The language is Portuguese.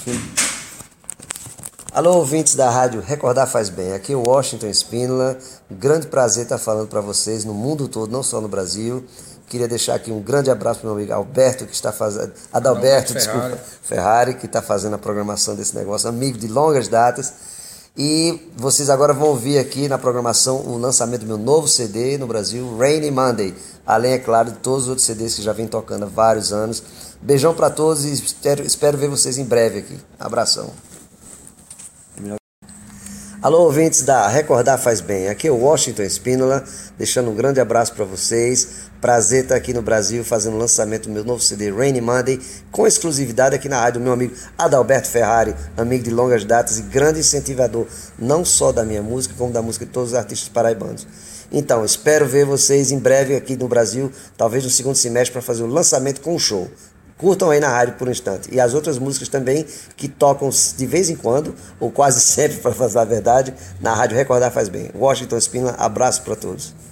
Alô, ouvintes da rádio Recordar Faz Bem, aqui é o Washington Espínola, um grande prazer estar falando para vocês no mundo todo, não só no Brasil. Queria deixar aqui um grande abraço para o meu amigo Alberto, que está fazendo, Adalberto, desculpa, Ferrari, que está fazendo a programação desse negócio, amigo de longas datas. E vocês agora vão ouvir aqui na programação o lançamento do meu novo CD no Brasil, Rainy Monday, além, é claro, de todos os outros CDs que já vem tocando há vários anos. Beijão para todos e espero ver vocês em breve aqui. Abração. Alô, ouvintes da Recordar Faz Bem, aqui é o Washington Espínola, deixando um grande abraço para vocês. Prazer estar aqui no Brasil fazendo o lançamento do meu novo CD Rainy Monday, com exclusividade aqui na rádio do meu amigo Adalberto Ferrari, amigo de longas datas e grande incentivador, não só da minha música, como da música de todos os artistas paraibanos. Então, espero ver vocês em breve aqui no Brasil, talvez no segundo semestre, para fazer o lançamento com um show. Curtam aí na rádio por um instante. E as outras músicas também que tocam de vez em quando, ou quase sempre, para fazer a verdade, na rádio Recordar Faz Bem. Washington Espínola, abraço para todos.